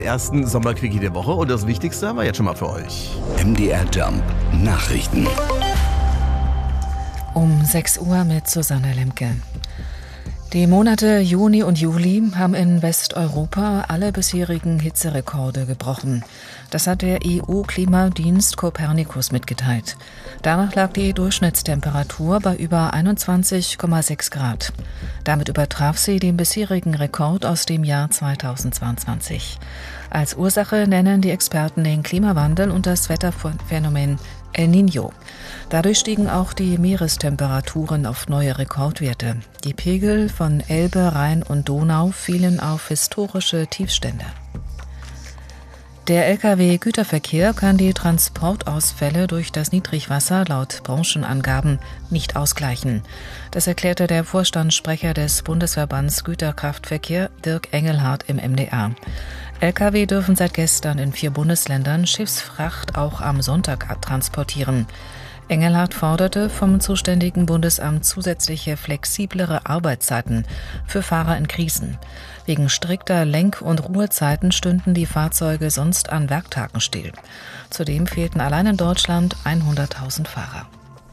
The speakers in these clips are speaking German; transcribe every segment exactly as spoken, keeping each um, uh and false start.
Ersten Sommerquickie der Woche und das Wichtigste haben wir jetzt schon mal für euch. M D R Jump Nachrichten. Um sechs Uhr mit Susanne Lemke. Die Monate Juni und Juli haben in Westeuropa alle bisherigen Hitzerekorde gebrochen. Das hat der E U-Klimadienst Copernicus mitgeteilt. Danach lag die Durchschnittstemperatur bei über einundzwanzig Komma sechs Grad. Damit übertraf sie den bisherigen Rekord aus dem Jahr zweitausendzweiundzwanzig. Als Ursache nennen die Experten den Klimawandel und das Wetterphänomen El Niño. Dadurch stiegen auch die Meerestemperaturen auf neue Rekordwerte. Die Pegel von Elbe, Rhein und Donau fielen auf historische Tiefstände. Der Lkw-Güterverkehr kann die Transportausfälle durch das Niedrigwasser laut Branchenangaben nicht ausgleichen. Das erklärte der Vorstandssprecher des Bundesverbands Güterkraftverkehr Dirk Engelhardt im M D R. Lkw dürfen seit gestern in vier Bundesländern Schiffsfracht auch am Sonntag transportieren. Engelhardt forderte vom zuständigen Bundesamt zusätzliche flexiblere Arbeitszeiten für Fahrer in Krisen. Wegen strikter Lenk- und Ruhezeiten stünden die Fahrzeuge sonst an Werktagen still. Zudem fehlten allein in Deutschland hunderttausend Fahrer.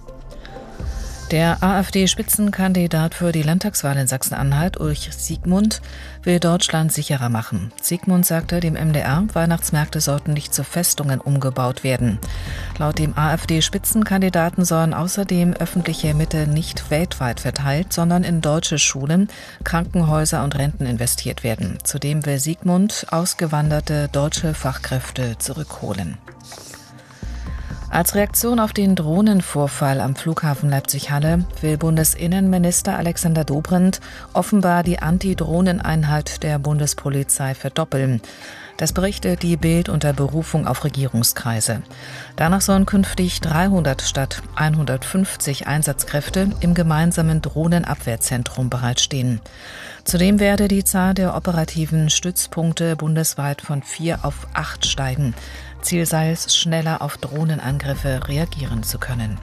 Der AfD-Spitzenkandidat für die Landtagswahl in Sachsen-Anhalt, Ulrich Siegmund, will Deutschland sicherer machen. Siegmund sagte dem M D R, Weihnachtsmärkte sollten nicht zu Festungen umgebaut werden. Laut dem AfD-Spitzenkandidaten sollen außerdem öffentliche Mittel nicht weltweit verteilt, sondern in deutsche Schulen, Krankenhäuser und Renten investiert werden. Zudem will Siegmund ausgewanderte deutsche Fachkräfte zurückholen. Als Reaktion auf den Drohnenvorfall am Flughafen Leipzig-Halle will Bundesinnenminister Alexander Dobrindt offenbar die Anti-Drohnen-Einheit der Bundespolizei verdoppeln. Das berichtet die Bild unter Berufung auf Regierungskreise. Danach sollen künftig dreihundert statt hundertfünfzig Einsatzkräfte im gemeinsamen Drohnenabwehrzentrum bereitstehen. Zudem werde die Zahl der operativen Stützpunkte bundesweit von vier auf acht steigen. Ziel sei es, schneller auf Drohnenangriffe reagieren zu können.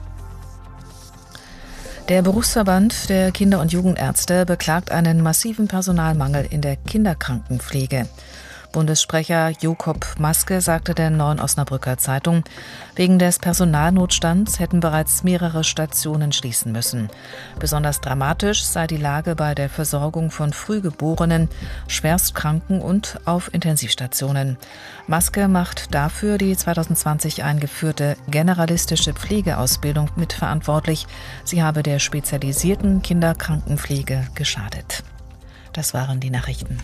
Der Berufsverband der Kinder- und Jugendärzte beklagt einen massiven Personalmangel in der Kinderkrankenpflege. Bundessprecher Jakob Maske sagte der Neuen Osnabrücker Zeitung, wegen des Personalnotstands hätten bereits mehrere Stationen schließen müssen. Besonders dramatisch sei die Lage bei der Versorgung von Frühgeborenen, Schwerstkranken und auf Intensivstationen. Maske macht dafür die zweitausendzwanzig eingeführte generalistische Pflegeausbildung mitverantwortlich. Sie habe der spezialisierten Kinderkrankenpflege geschadet. Das waren die Nachrichten.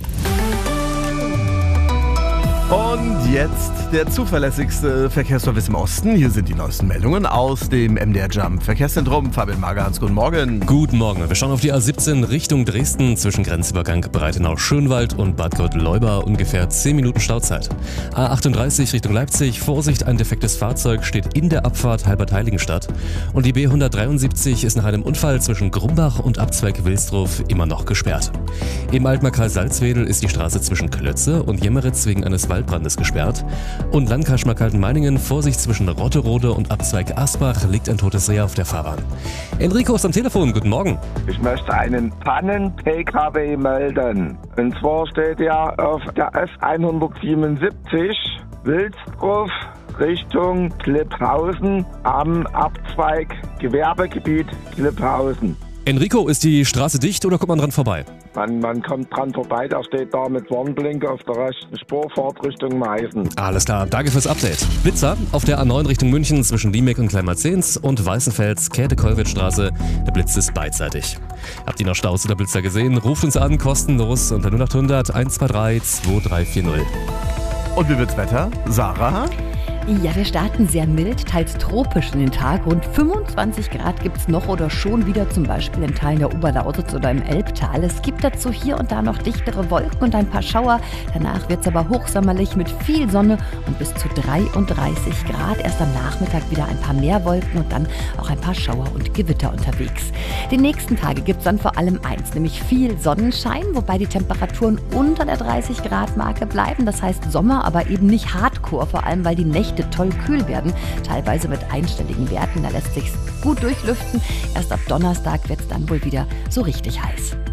Und jetzt der zuverlässigste Verkehrsservice im Osten. Hier sind die neuesten Meldungen aus dem M D R Jump Verkehrszentrum. Fabian Magerhans, guten Morgen. Guten Morgen. Wir schauen auf die A siebzehn Richtung Dresden zwischen Grenzübergang Breitenau-Schönwald und Bad Gott-Leuba. Ungefähr zehn Minuten Stauzeit. A achtunddreißig Richtung Leipzig. Vorsicht, ein defektes Fahrzeug steht in der Abfahrt Halbert-Heiligenstadt. Und die B hundertdreiundsiebzig ist nach einem Unfall zwischen Grumbach und Abzweig Wilsdruf immer noch gesperrt. Im Altmarkreis Salzwedel ist die Straße zwischen Klötze und Jemmeritz wegen eines Waldbrandes gesperrt. Und Landkreis Schmalkalden-Meiningen, Vorsicht zwischen Rotterode und Abzweig Asbach, liegt ein totes Reh auf der Fahrbahn. Enrico ist am Telefon, guten Morgen. Ich möchte einen Pannen-P K W melden. Und zwar steht er auf der S hundertsiebenundsiebzig Wilsdruf Richtung Klipphausen am Abzweig Gewerbegebiet Klipphausen. Enrico, ist die Straße dicht oder kommt man dran vorbei? Man, man kommt dran vorbei, der steht da mit Warnblinker auf der rechten Spurfahrt Richtung Meißen. Alles klar, danke fürs Update. Blitzer auf der A neun Richtung München zwischen Liemeck und Kleinmarzens und Weißenfels, Käthe-Kollwitz-Straße. Der Blitz ist beidseitig. Habt ihr noch Staus oder Blitzer gesehen? Ruft uns an, kostenlos unter null acht hundert eins zwei drei zwei drei vier null. Und wie wird's Wetter? Sarah? Ja, wir starten sehr mild, teils tropisch in den Tag. Rund fünfundzwanzig Grad gibt es noch oder schon wieder, zum Beispiel in Teilen der Oberlausitz oder im Elbtal. Es gibt dazu hier und da noch dichtere Wolken und ein paar Schauer. Danach wird es aber hochsommerlich mit viel Sonne und bis zu dreiunddreißig Grad. Erst am Nachmittag wieder ein paar mehr Wolken und dann auch ein paar Schauer und Gewitter unterwegs. Die nächsten Tage gibt es dann vor allem eins, nämlich viel Sonnenschein, wobei die Temperaturen unter der dreißig Grad Marke bleiben. Das heißt Sommer, aber eben nicht Hardcore, vor allem weil die Nächte toll kühl werden, teilweise mit einstelligen Werten. Da lässt sich's gut durchlüften. Erst ab Donnerstag wird es dann wohl wieder so richtig heiß.